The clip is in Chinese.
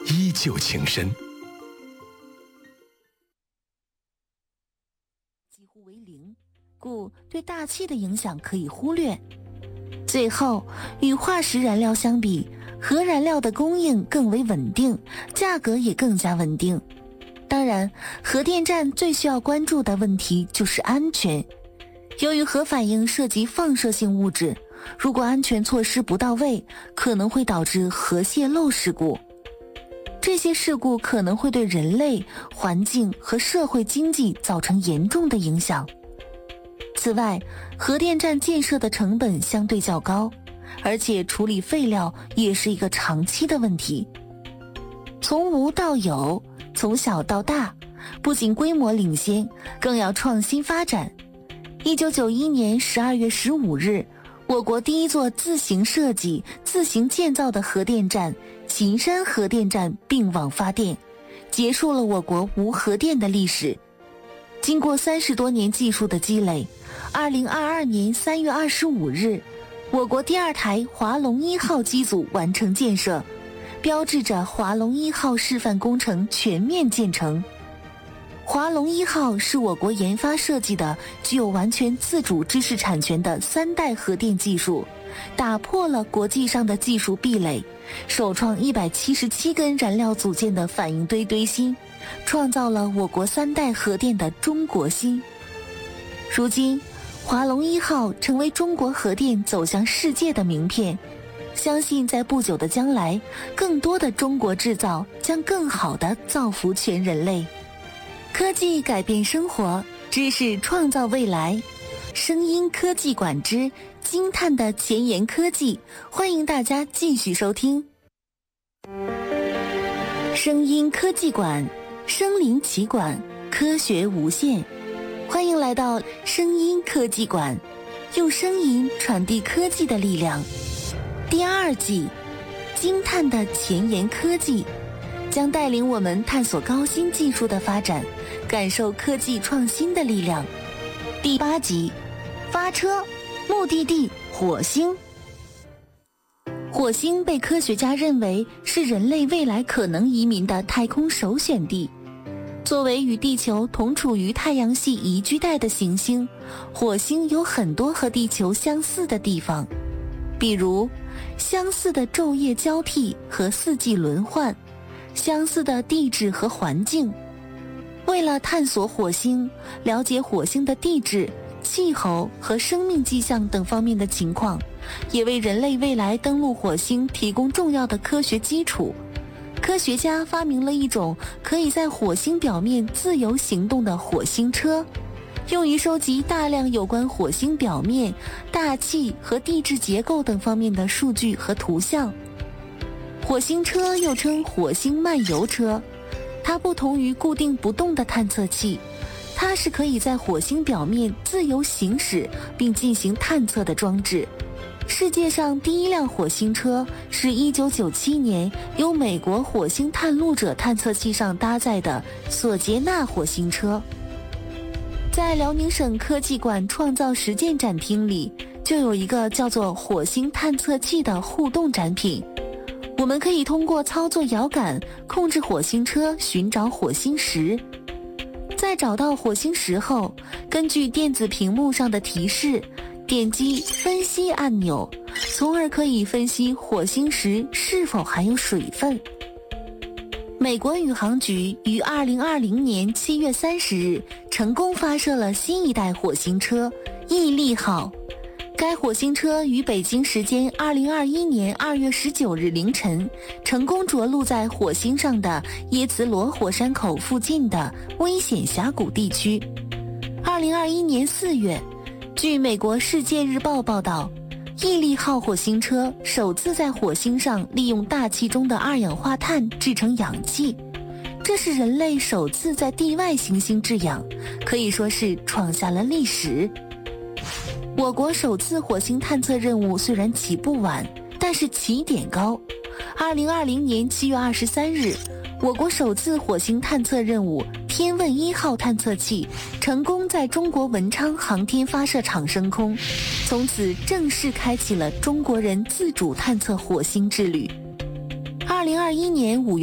依旧情深。 几乎为零，故对大气的影响可以忽略。最后，与化石燃料相比，核燃料的供应更为稳定，价格也更加稳定。当然，核电站最需要关注的问题就是安全。由于核反应涉及放射性物质，如果安全措施不到位，可能会导致核泄漏事故。这些事故可能会对人类、环境和社会经济造成严重的影响。此外，核电站建设的成本相对较高，而且处理废料也是一个长期的问题。从无到有，从小到大，不仅规模领先，更要创新发展。1991年12月15日，我国第一座自行设计、自行建造的核电站秦山核电站并网发电，结束了我国无核电的历史。经过30多年技术的积累，2022年3月25日，我国第2台华龙1号机组完成建设，标志着华龙1号示范工程全面建成。华龙1号是我国研发设计的具有完全自主知识产权的3代核电技术，打破了国际上的技术壁垒，首创177根燃料组件的反应堆堆芯，创造了我国3代核电的中国芯。如今，华龙1号成为中国核电走向世界的名片，相信在不久的将来，更多的中国制造将更好地造福全人类。科技改变生活，知识创造未来。声音科技馆之惊叹的前沿科技，欢迎大家继续收听。声音科技馆，身临其馆，科学无限。欢迎来到声音科技馆，用声音传递科技的力量。第2季，惊叹的前沿科技，将带领我们探索高新技术的发展，感受科技创新的力量。第8集，发车，目的地火星。火星被科学家认为是人类未来可能移民的太空首选地。作为与地球同处于太阳系宜居带的行星，火星有很多和地球相似的地方，比如相似的昼夜交替和四季轮换，相似的地质和环境。为了探索火星，了解火星的地质、气候和生命迹象等方面的情况，也为人类未来登陆火星提供重要的科学基础。科学家发明了一种可以在火星表面自由行动的火星车，用于收集大量有关火星表面、大气和地质结构等方面的数据和图像。火星车又称火星漫游车，它不同于固定不动的探测器，它是可以在火星表面自由行驶并进行探测的装置。世界上第一辆火星车是1997年由美国火星探路者探测器上搭载的索捷纳火星车。在辽宁省科技馆创造实践展厅里，就有一个叫做火星探测器的互动展品。我们可以通过操作摇杆控制火星车寻找火星石。在找到火星石后，根据电子屏幕上的提示，点击分析按钮，从而可以分析火星石是否含有水分。美国宇航局于2020年7月30日成功发射了新一代火星车毅力号。该火星车于北京时间2021年2月19日凌晨成功着陆在火星上的耶茨罗火山口附近的危险峡谷地区。2021年4月，据美国《世界日报》报道，毅力号火星车首次在火星上利用大气中的二氧化碳制成氧气，这是人类首次在地外行星制氧，可以说是创下了历史。我国首次火星探测任务虽然起步晚，但是起点高。2020年7月23日，我国首次火星探测任务天问1号探测器成功在中国文昌航天发射场升空，从此正式开启了中国人自主探测火星之旅。2021年5月